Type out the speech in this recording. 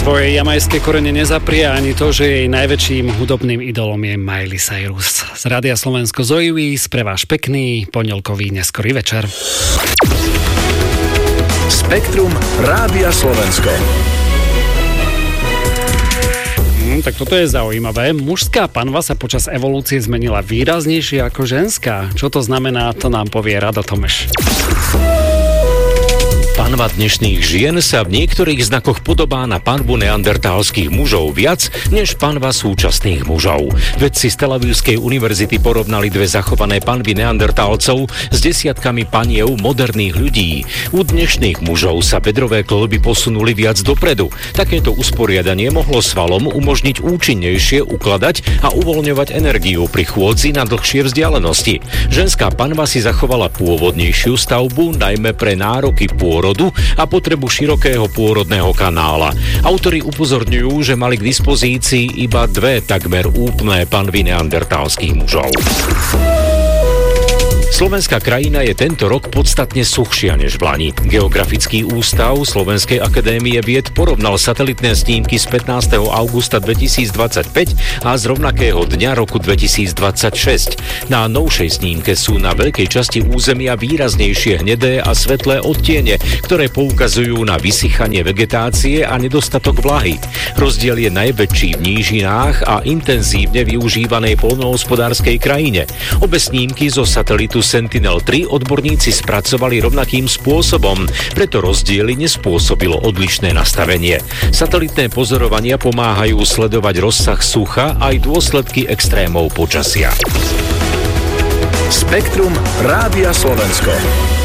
Svoje jamajské korene nezaprie ani to, že jej najväčším hudobným idolom je Miley Cyrus. Z Rádia Slovensko Zoe Wiz pre váš pekný pondelkový neskorý večer. Spektrum Rádia Slovensko. Tak toto je zaujímavé. Mužská panva sa počas evolúcie zmenila výraznejšie ako ženská. Čo to znamená, to nám povie Rado Tomeš. Panva dnešných žien sa v niektorých znakoch podobá na panvu neandertálskych mužov viac, než panva súčasných mužov. Vedci z Tel Avivskej univerzity porovnali dve zachované panvy neandertálcov s desiatkami paniev moderných ľudí. U dnešných mužov sa bedrové kĺby posunuli viac dopredu. Takéto usporiadanie mohlo svalom umožniť účinnejšie ukladať a uvoľňovať energiu pri chôdzi na dlhšie vzdialenosti. Ženská panva si zachovala pôvodnejšiu stavbu, najmä pre nároky pôrodu a potrebu širokého pôrodného kanála. Autori upozorňujú, že mali k dispozícii iba dve takmer úplné panvy neandertálskych mužov. Slovenská krajina je tento rok podstatne suchšia než v lani. Geografický ústav Slovenskej akadémie vied porovnal satelitné snímky z 15. augusta 2025 a z rovnakého dňa roku 2026. Na novšej snímke sú na veľkej časti územia výraznejšie hnedé a svetlé odtiene, ktoré poukazujú na vysychanie vegetácie a nedostatok vlahy. Rozdiel je najväčší v nížinách a intenzívne využívanej poľnohospodárskej krajine. Obe snímky zo satelitu Sentinel-3 odborníci spracovali rovnakým spôsobom, preto rozdiely nespôsobilo odlišné nastavenie. Satelitné pozorovania pomáhajú sledovať rozsah sucha aj dôsledky extrémov počasia. Spektrum Rádia Slovensko.